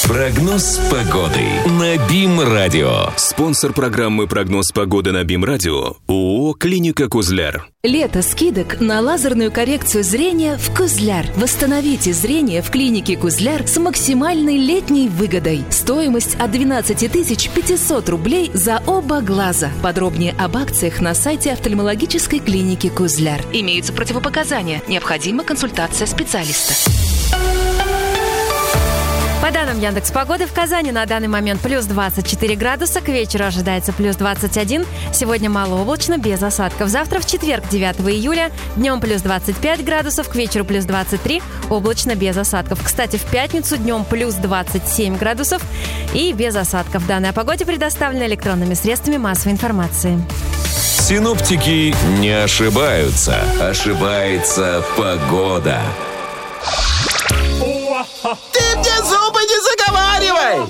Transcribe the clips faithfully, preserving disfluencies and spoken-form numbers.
Прогноз погоды на БИМ-радио. Спонсор программы «Прогноз погоды» на БИМ-радио ООО «Клиника Кузляр». Лето скидок на лазерную коррекцию зрения в Кузляр. Восстановите зрение в клинике Кузляр с максимальной летней выгодой. Стоимость от двенадцать тысяч пятьсот рублей за оба глаза. Подробнее об акциях на сайте офтальмологической клиники Кузляр. Имеются противопоказания. Необходима консультация специалиста. По данным Яндекс.Погоды, в Казани на данный момент плюс двадцать четыре градуса, к вечеру ожидается плюс двадцать один, сегодня малооблачно, без осадков. Завтра, в четверг, девятого июля, днем плюс двадцать пять градусов, к вечеру плюс двадцать три, облачно, без осадков. Кстати, в пятницу днем плюс двадцать семь градусов и без осадков. Данные о погоде предоставлены электронными средствами массовой информации. Синоптики не ошибаются. Ошибается погода. Ты мне зубы не заговаривай!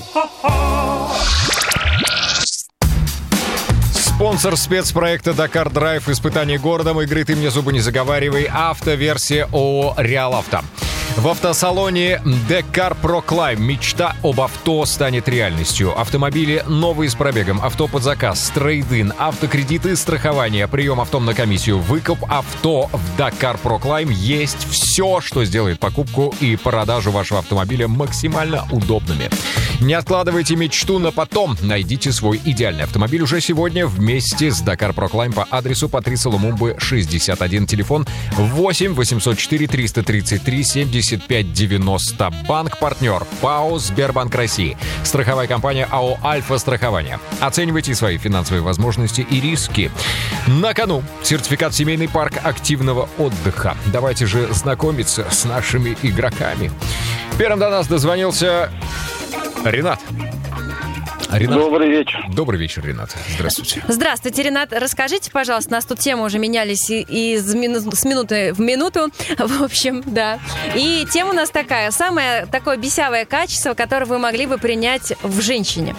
Спонсор спецпроекта «Дакар Драйв. Испытание городом» игры «Ты мне зубы не заговаривай». Автоверсия ООО «Реал Авто». В автосалоне Дакар Про Клайм мечта об авто станет реальностью. Автомобили новые с пробегом, авто под заказ, трейд-ин, автокредиты, страхование, прием авто на комиссию, выкуп авто. В Дакар Про Клайм есть все, что сделает покупку и продажу вашего автомобиля максимально удобными. Не откладывайте мечту на потом. Найдите свой идеальный автомобиль уже сегодня вместе с Дакар Про Клайм по адресу Патриса Лумумбы, шестьдесят один, телефон восемь восемьсот четыре триста тридцать три семьдесят пять девяносто. Банк-партнер ПАО «Сбербанк России». Страховая компания АО «Альфа-страхование». Оценивайте свои финансовые возможности и риски. На кону сертификат «Семейный парк активного отдыха». Давайте же знакомиться с нашими игроками. Первым до нас дозвонился Ренат. Ренат. Добрый вечер. Добрый вечер, Ренат. Здравствуйте. Здравствуйте, Ренат. Расскажите, пожалуйста, у нас тут темы уже менялись из мину... с минуты в минуту. В общем, да. И тема у нас такая. Самое такое бесявое качество, которое вы могли бы принять в женщине.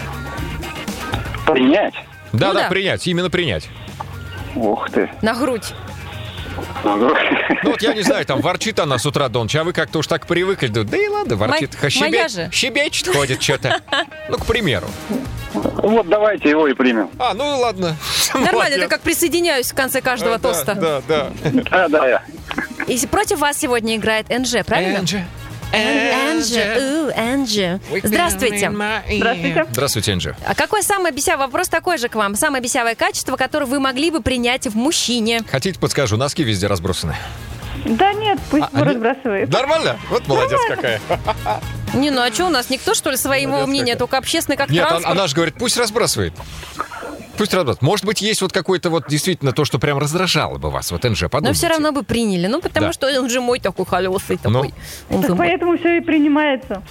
Принять? Да, ну, да, да, принять. Именно принять. Ух ты. На грудь. Ну вот я не знаю, там ворчит она с утра до ночи, а вы как-то уж так привыкли. Да и ладно, ворчит. Мо- Щебе... моя же. Щебечет, ходит что-то. Ну, к примеру. Вот давайте его и примем. А, ну ладно. Нормально, Молодец. это как присоединяюсь в конце каждого А, да, тоста. Да, да. Да, да, я. И против вас сегодня играет Энджи, правильно? Энджи. Энджи, у, Энджи. Здравствуйте. Здравствуйте. Здравствуйте, Энджи. А какое самое бесявое, вопрос такой же к вам, самое бесявое качество, которое вы могли бы принять в мужчине? Хотите, подскажу, носки везде разбросаны. Да нет, пусть А, разбрасывает. Нормально? Вот молодец какая. Не, ну а что у нас, никто, что ли, своего Молодец мнения, какая. только общественный как Нет, транспорт? она же говорит, пусть разбрасывает. Пусть разбрасывает. Может быть, есть вот какое-то вот действительно то, что прям раздражало бы вас. Вот, Энджи, Но подумайте. все равно бы приняли, ну потому Да. что он же мой такой холесый Ну. такой. Он же Так мой. поэтому все и принимается.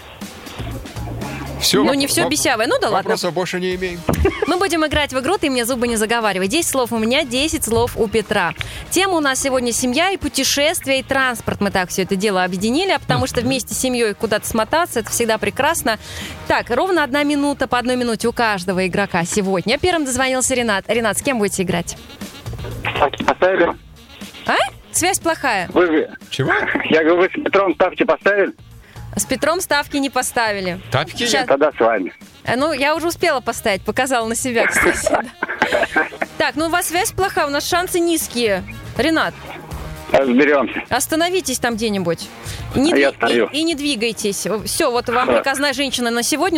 Всё, Ну воп- не все воп- бесявое, ну да ладно. Вопросов больше не имеем. Мы будем играть в игру «Ты мне зубы не заговаривай». десять слов у меня, десять слов у Петра. Тема у нас сегодня семья и путешествия, и транспорт. Мы так все это дело объединили, потому что вместе с семьей куда-то смотаться, это всегда прекрасно. Так, ровно одна минута, по одной минуте у каждого игрока сегодня. Первым дозвонился Ренат. Ренат, с кем будете играть? Ставки поставили? А? Связь плохая. Вы... Чего? Я говорю, вы с Петром ставки поставили? С Петром ставки не поставили. Тапки? Щас. Тогда с вами. А, Ну, я уже успела поставить, показала на себя, кстати. да. Так, ну у вас связь плохая, у нас шансы низкие. Ренат, Разберемся. остановитесь там где-нибудь. Не А я дви- стою. и, и не двигайтесь. Все, вот вам приказная женщина на сегодня.